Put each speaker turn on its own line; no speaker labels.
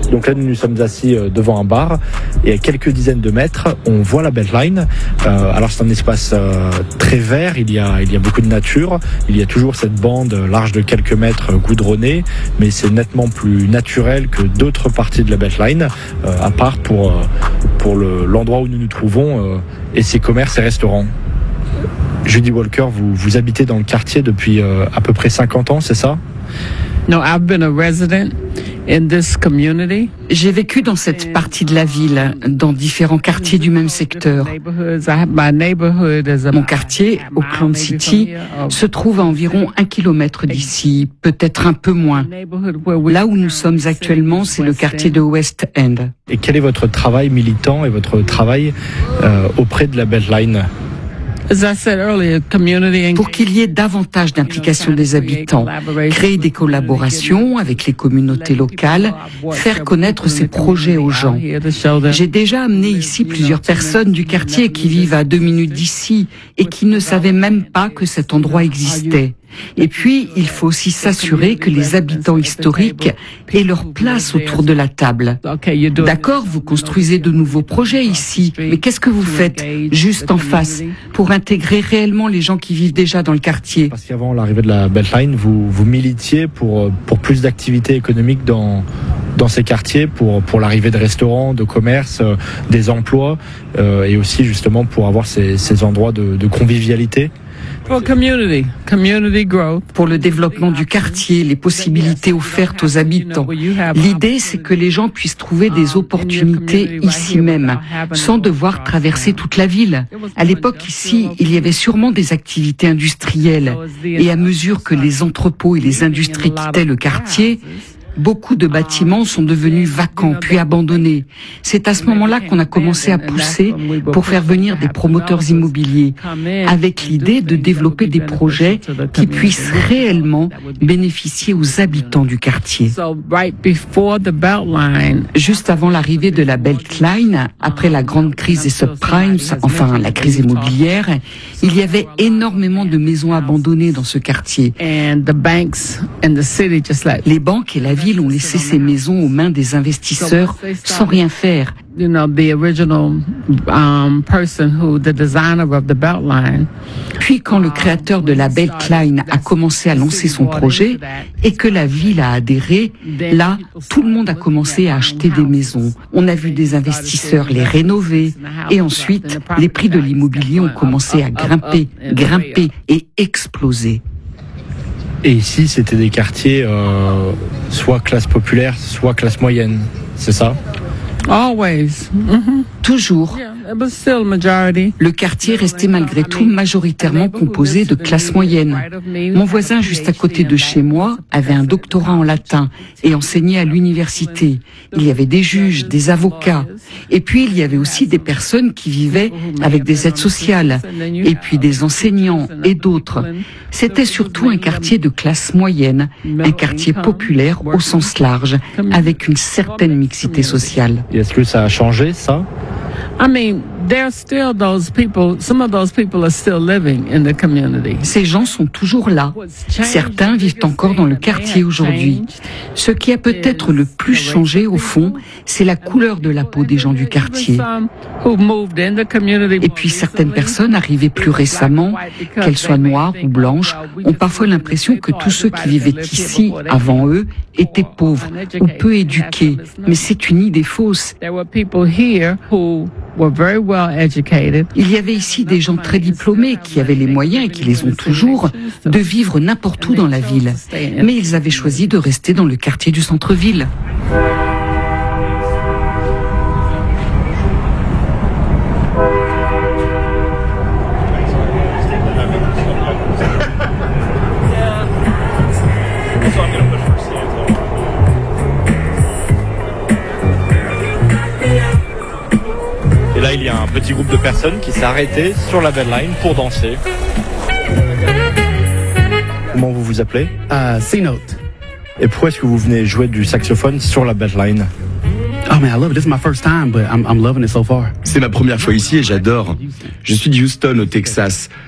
Donc là, nous sommes assis devant un bar et à quelques dizaines de mètres, on voit la Beltline. Alors c'est un espace très vert, il y a beaucoup de nature, il y a toujours cette bande large de quelques mètres goudronnée, mais c'est nettement plus naturel que d'autres parties de la Beltline, à part pour l'endroit où nous nous trouvons et ses commerces et restaurants. Judy Walker, vous habitez dans le quartier depuis à peu près 50 ans, c'est ça?
No, I've been a resident in this community.
J'ai vécu dans cette partie de la ville, dans différents quartiers du même secteur. Mon quartier, Auckland City, se trouve à environ 1 kilomètre d'ici, peut-être un peu moins. Là où nous sommes actuellement, c'est le quartier de West End.
Et quel est votre travail militant et votre travail auprès de la Beltline?
Pour qu'il y ait davantage d'implication des habitants, créer des collaborations avec les communautés locales, faire connaître ces projets aux gens. J'ai déjà amené ici plusieurs personnes du quartier qui vivent à 2 minutes d'ici et qui ne savaient même pas que cet endroit existait. Et puis, il faut aussi s'assurer que les habitants historiques aient leur place autour de la table. D'accord, vous construisez de nouveaux projets ici, mais qu'est-ce que vous faites juste en face pour intégrer réellement les gens qui vivent déjà dans le quartier?
Parce qu'avant l'arrivée de la Beltline, vous militiez pour plus d'activités économiques dans ces quartiers, pour l'arrivée de restaurants, de commerces, des emplois, et aussi justement pour avoir ces endroits de convivialité.
Pour le développement du quartier, les possibilités offertes aux habitants. L'idée, c'est que les gens puissent trouver des opportunités ici même, sans devoir traverser toute la ville. À l'époque, ici, il y avait sûrement des activités industrielles. Et à mesure que les entrepôts et les industries quittaient le quartier, beaucoup de bâtiments sont devenus vacants puis abandonnés. C'est à ce moment-là qu'on a commencé à pousser pour faire venir des promoteurs immobiliers avec l'idée de développer des projets qui puissent réellement bénéficier aux habitants du quartier. Juste avant l'arrivée de la Beltline, après la grande crise des subprimes, enfin la crise immobilière, il y avait énormément de maisons abandonnées dans ce quartier. Les banques et la ville ont laissé ces maisons aux mains des investisseurs sans rien faire. Puis quand le créateur de la Beltline a commencé à lancer son projet et que la ville a adhéré, là, tout le monde a commencé à acheter des maisons. On a vu des investisseurs les rénover et ensuite, les prix de l'immobilier ont commencé à grimper et exploser.
Et ici, c'était des quartiers soit classe populaire, soit classe moyenne, c'est ça?
Always.
Toujours. Le quartier restait malgré tout majoritairement composé de classes moyennes. Mon voisin juste à côté de chez moi avait un doctorat en latin et enseignait à l'université. Il y avait des juges, des avocats. Et puis il y avait aussi des personnes qui vivaient avec des aides sociales. Et puis des enseignants et d'autres. C'était surtout un quartier de classe moyenne, un quartier populaire au sens large, avec une certaine mixité sociale.
Et est-ce que ça a changé, ça?
Ces gens sont toujours là. Certains vivent encore dans le quartier aujourd'hui. Ce qui a peut-être le plus changé au fond, c'est la couleur de la peau des gens du quartier. Et puis certaines personnes arrivées plus récemment, qu'elles soient noires ou blanches, ont parfois l'impression que tous ceux qui vivaient ici avant eux étaient pauvres ou peu éduqués. Mais c'est une idée fausse. Il y avait ici des gens très diplômés qui avaient les moyens et qui les ont toujours de vivre n'importe où dans la ville. Mais ils avaient choisi de rester dans le quartier du centre-ville.
Et là, il y a un petit groupe de personnes qui s'est arrêté sur la Beltline pour danser. Comment vous vous appelez?
C-Note.
Et pourquoi est-ce que vous venez jouer du saxophone sur la Beltline?
Oh man, I love it. This is my first time, but I'm loving it so far.
C'est ma première fois ici et j'adore. Je suis de Houston, au Texas.